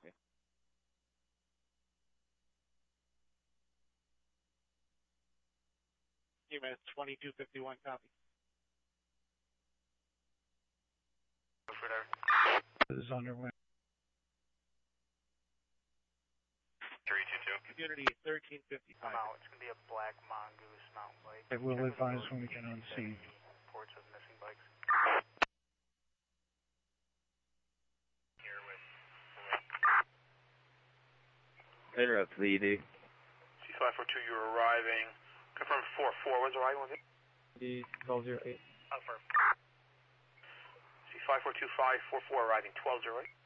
copy. UMass 2251, copy. This is underway. 322. Community 1355. Out. It's going to be a black mongoose mountain bike. I will advise when we get on scene. Reports of missing bikes. Here with Interrupt the ED. C542, you're arriving. Confirm 44. What's arriving with it? D1208. Confirm. C542544 arriving 1208.